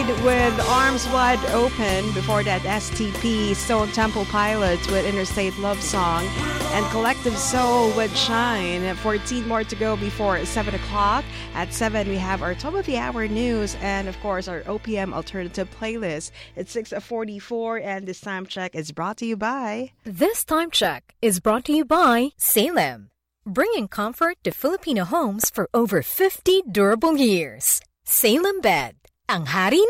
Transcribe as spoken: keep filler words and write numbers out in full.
Creed with Arms Wide Open. Before that, S T P, Stone Temple Pilots with Interstate Love Song. And Collective Soul with Shine. fourteen more to go before seven o'clock. At seven, we have our top of the hour news and, of course, our O P M alternative playlist. It's six forty-four, and this time check is brought to you by... This time check is brought to you by Salem, bringing comfort to Filipino homes for over fifty durable years. Salem Bed, ang hari